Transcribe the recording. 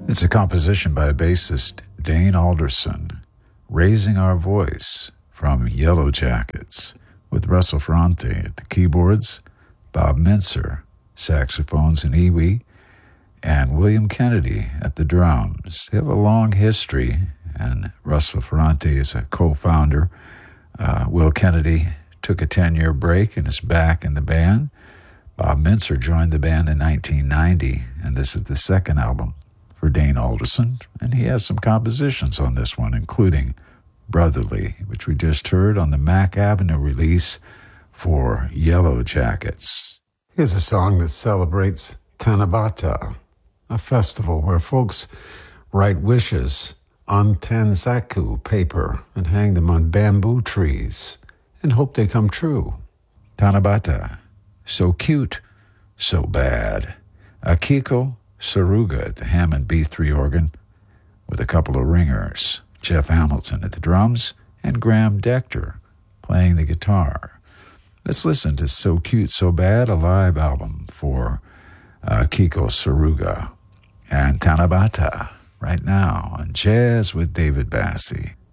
It's a composition by bassist Dane Alderson, Raising Our Voice from Yellow Jackets, with Russell Ferrante at the keyboards, Bob Mintzer, saxophones and iwi, and William Kennedy at the drums. They have a long history, and Russell Ferrante is a co-founder. Will Kennedy took a 10-year break and is back in the band. Bob Mintzer joined the band in 1990, and this is the second album for Dane Alderson, and he has some compositions on this one, including Brotherly, which we just heard on the Mack Avenue release for Yellow Jackets. Here's a song that celebrates Tanabata, a festival where folks write wishes on tanzaku paper and hang them on bamboo trees and hope they come true. Tanabata, so cute, so bad. Akiko Saruga at the Hammond B3 organ with a couple of ringers, Jeff Hamilton at the drums, and Graham Decter playing the guitar. Let's listen to So Cute, So Bad, a live album for Kiko Saruga and Tanabata right now on Jazz with David Bassie.